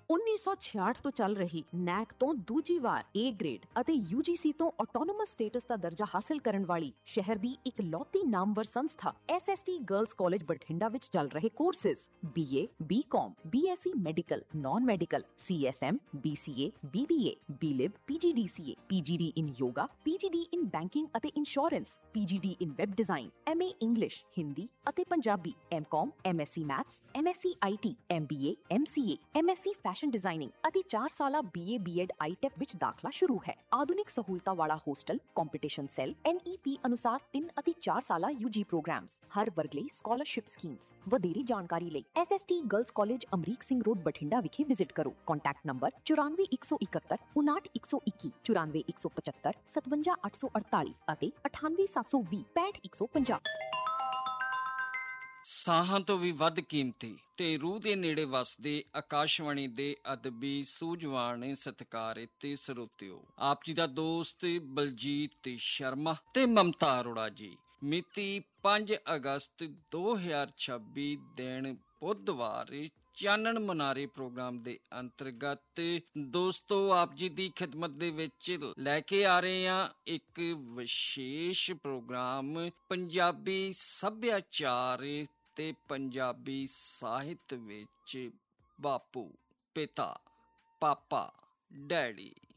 1966 ਤੋਂ ਚੱਲ ਰਹੀ ਨੈਕ ਤੋਂ ਦੂਜੀ ਵਾਰ A ਗ੍ਰੇਡ ਅਤੇ UGC ਤੋਂ ਆਟੋਨੋਮਸ ਸਟੇਟਸ ਦਾ ਦਰਜਾ ਹਾਸਲ ਕਰਨ ਵਾਲੀ ਸ਼ਹਿਰ ਦੀ ਇਕਲੌਤੀ ਨਾਮਵਰ ਸੰਸਥਾ SST ਗਰਲਜ਼ ਕਾਲਜ ਬਠਿੰਡਾ ਵਿੱਚ ਚੱਲ ਰਹੇ courses BA, BCom, BSc medical, non medical, CSM, BCA, BBA, BLib, PGDCA, PGD in yoga, PGD in banking ਅਤੇ insurance, PGD in web design, MA English, Hindi ਅਤੇ Punjabi, MCom, MSc maths, MSc IT, MBA, MCA, MSc fashion designing ਅਤੇ 4 ਸਾਲਾ BA B.Ed ITEP ਵਿੱਚ ਦਾਖਲਾ ਸ਼ੁਰੂ ਹੈ। ਆਧੁਨਿਕ ਸਹੂਲਤਾਂ ਵਾਲਾ ਹੋਸਟਲ, ਕੰਪੀਟੀਸ਼ਨ ਸੈੱਲ, NEP ਅਨੁਸਾਰ 3 ਅਤੇ 4 ਸਾਲਾ UG ਪ੍ਰੋਗਰਾਮਸ, ਹਰ ਵਰਗ ਲਈ ਸਕਾਲਰਸ਼ਿਪ ਸਕੀਮਸ। ਵਧੇਰੀ ਜਾਣਕਾਰੀ ਲਈ SST girls college Amrik Singh road Bathinda ਵਿਖੇ ਵਿਜ਼ਿਟ ਕਰੋ। ਕੰਟੈਕਟ ਨੰਬਰ 94 171 59 121, 94 175 57 848 ਅਤੇ 98 720 65 150। ਸਾਹਾਂ ਤੋਂ ਵੀ ਵੱਧ ਕੀਮਤੀ ਤੇ ਰੂਹ ਦੇ ਨੇੜੇ ਵਸਦੇ ਆਕਾਸ਼ਵਾਣੀ ਦੇ ਅਦਬੀ ਸੂਝਵਾਨ ਸਤਿਕਾਰਿਤ ਸਰੋਤਿਓ, ਆਪ ਜੀ ਦਾ ਦੋਸਤ ਬਲਜੀਤ ਸ਼ਰਮਾ ਤੇ ਮਮਤਾ ਅਰੋੜਾ ਜੀ। ਮਿਤੀ 5 ਅਗਸਤ 2026 ਦਿਨ ਬੁੱਧਵਾਰ ਚਾਨਣ ਮਨਾਰੇ ਪ੍ਰੋਗਰਾਮ ਦੇ ਅੰਤਰਗਤ ਦੋਸਤੋ ਆਪ ਜੀ ਦੀ ਖਿਦਮਤ ਦੇ ਵਿੱਚ ਲੈ ਕੇ ਆ ਰਹੇ ਹਾਂ ਇੱਕ ਵਿਸ਼ੇਸ਼ ਪ੍ਰੋਗਰਾਮ ਪੰਜਾਬੀ ਸੱਭਿਆਚਾਰ ਤੇ ਪੰਜਾਬੀ ਸਾਹਿਤ ਵਿੱਚ ਬਾਪੂ, ਪਿਤਾ, ਪਾਪਾ, ਡੈਡੀ